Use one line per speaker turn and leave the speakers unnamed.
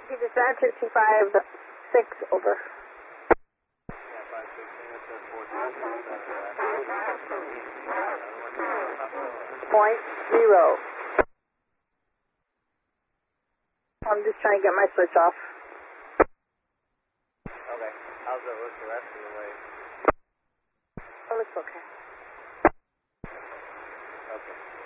He dispatch 256, over. Point 0. I'm just trying to get my switch off.
Okay. How's it look the rest of the way?
It looks okay.
Okay.